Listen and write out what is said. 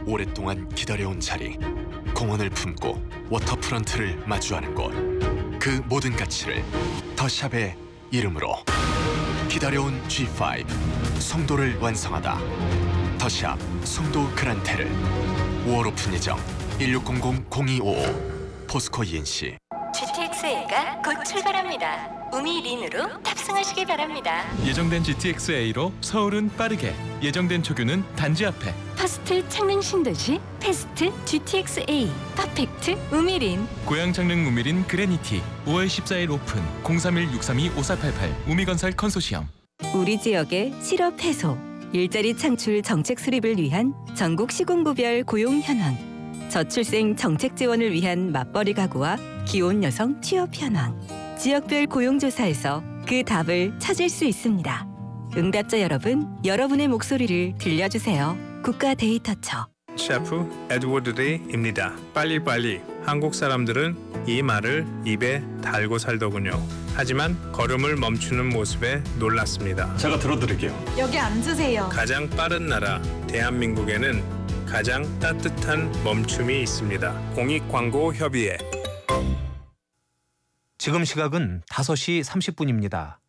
오랫동안 기다려온 자리, 공원을 품고 워터프런트를 마주하는 곳, 그 모든 가치를 더샵의 이름으로 기다려온 G5 송도를 완성하다. 더샵 송도 그란테를 5월 오픈 예정. 1600-0255 포스코 ENC. GTX-A가 곧 출발합니다. 우미린으로 탑승하시기 바랍니다. 예정된 GTX-A로 서울은 빠르게, 예정된 초교는 단지 앞에. 퍼스트 창릉 신도시 패스트 GTX-A 퍼펙트 우미린. 고양 창릉 우미린 그레니티 5월 14일 오픈. 031-632-5488 우미건설 컨소시엄. 우리 지역의 실업 해소, 일자리 창출 정책 수립을 위한 전국 시군구별 고용 현황, 저출생 정책 지원을 위한 맞벌이 가구와 기혼 여성 취업 현황, 지역별 고용조사에서 그 답을 찾을 수 있습니다. 응답자 여러분, 여러분의 목소리를 들려주세요. 국가 데이터처. 셰프 에드워드 데이입니다. 빨리빨리. 한국 사람들은 이 말을 입에 달고 살더군요. 하지만 걸음을 멈추는 모습에 놀랐습니다. 제가 들어드릴게요. 여기 앉으세요. 가장 빠른 나라 대한민국에는 가장 따뜻한 멈춤이 있습니다. 공익광고협의회. 지금 시각은 5시 30분입니다.